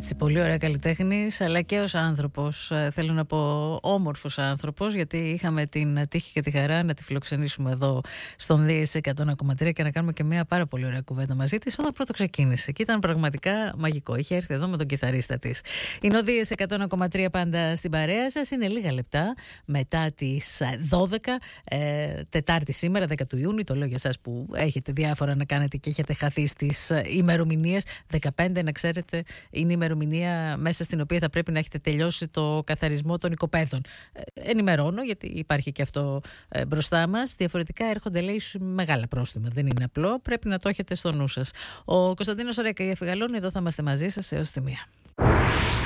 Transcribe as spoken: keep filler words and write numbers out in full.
Έτσι, πολύ ωραία καλλιτέχνης, αλλά και ως άνθρωπος, θέλω να πω όμορφος άνθρωπος, γιατί είχαμε την τύχη και τη χαρά να τη φιλοξενήσουμε εδώ στον Δίες εκατό ένα κόμμα τρία και να κάνουμε και μια πάρα πολύ ωραία κουβέντα μαζί της όταν πρώτο ξεκίνησε. Και ήταν πραγματικά μαγικό. Είχε έρθει εδώ με τον κιθαρίστα της. Είναι ο Δίες εκατό ένα κόμμα τρία πάντα στην παρέα σας. Είναι λίγα λεπτά μετά τις δώδεκα, ε, Τετάρτη σήμερα, δέκα του Ιούνιου. Το λέω για εσάς που έχετε διάφορα να κάνετε και έχετε χαθεί στις ημερομηνίες. δεκαπέντε, να ξέρετε, είναι η ημερομηνία μέσα στην οποία θα πρέπει να έχετε τελειώσει το καθαρισμό των οικοπαίδων. Ε, ενημερώνω, γιατί υπάρχει και αυτό ε, μπροστά μας. Διαφορετικά έρχονται, λέει, μεγάλα πρόστιμα. Δεν είναι απλό. Πρέπει να το έχετε στο νου σας. Ο Κωνσταντίνος Ρέκα, η Εφηγαλώνη, εδώ θα είμαστε μαζί σας έως τη μία.